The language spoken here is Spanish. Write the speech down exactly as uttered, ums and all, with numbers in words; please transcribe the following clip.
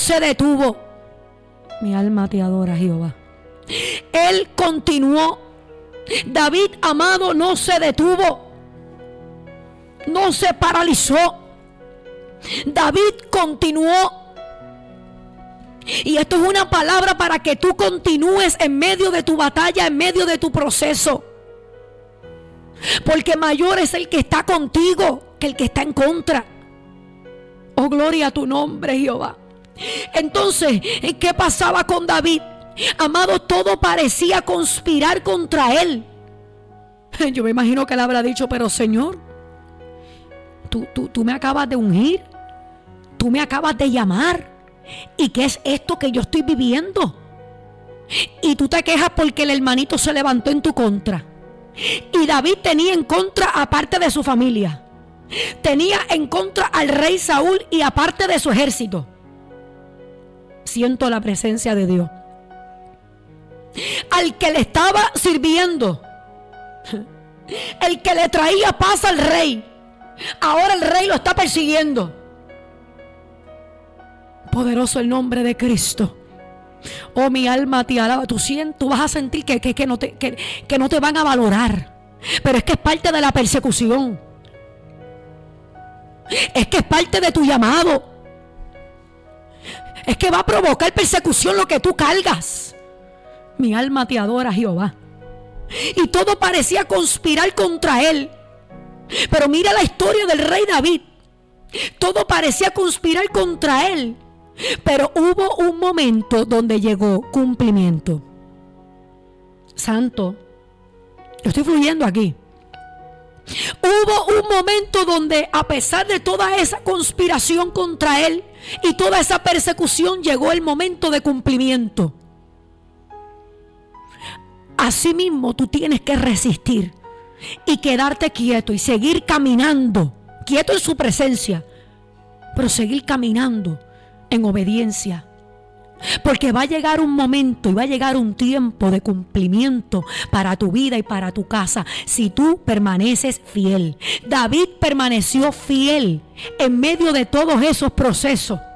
se detuvo. Mi alma te adora, Jehová. Él continuó. David, amado, no se detuvo. No se paralizó. David continuó. Y esto es una palabra para que tú continúes en medio de tu batalla, en medio de tu proceso. Porque mayor es el que está contigo que el que está en contra. Oh, gloria a tu nombre, Jehová. Entonces, ¿qué pasaba con David? Amado, todo parecía conspirar contra él. Yo me imagino que él habrá dicho, pero Señor, tú, tú, tú me acabas de ungir, tú me acabas de llamar. ¿Y qué es esto que yo estoy viviendo? Y tú te quejas porque el hermanito se levantó en tu contra. Y David tenía en contra aparte de su familia. Tenía en contra al rey Saúl y aparte de su ejército. Siento la presencia de Dios. Al que le estaba sirviendo, el que le traía paz al rey, ahora el rey lo está persiguiendo. Poderoso el nombre de Cristo. Oh, mi alma te alaba. Tú sientes, tú vas a sentir que, que, que, no te, que, que no te van a valorar. Pero es que es parte de la persecución. Es que es parte de tu llamado. Es que va a provocar persecución lo que tú cargas. Mi alma te adora, Jehová. Y todo parecía conspirar contra él. Pero mira la historia del rey David. Todo parecía conspirar contra él. Pero hubo un momento donde llegó cumplimiento. Santo, yo estoy fluyendo aquí. Hubo un momento donde, a pesar de toda esa conspiración contra él y toda esa persecución, llegó el momento de cumplimiento. Asimismo, tú tienes que resistir y quedarte quieto y seguir caminando, quieto en su presencia, pero seguir caminando en obediencia, porque va a llegar un momento y va a llegar un tiempo de cumplimiento para tu vida y para tu casa si tú permaneces fiel. David permaneció fiel en medio de todos esos procesos.